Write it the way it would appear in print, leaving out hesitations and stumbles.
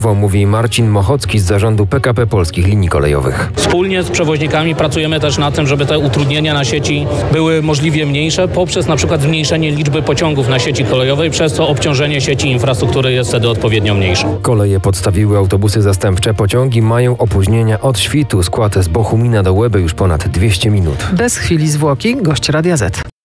Mówi Marcin Mochocki z zarządu PKP Polskich Linii Kolejowych. Wspólnie z przewoźnikami pracujemy też nad tym, żeby te utrudnienia na sieci były możliwie mniejsze poprzez na przykład zmniejszenie liczby pociągów na sieci kolejowej, przez co obciążenie sieci infrastruktury jest wtedy odpowiednio mniejsze. Koleje podstawiły autobusy zastępcze. Pociągi mają opóźnienia od świtu. Skład z Bochumina do Łeby już ponad 200 minut. Bez chwili zwłoki gość Radia Z.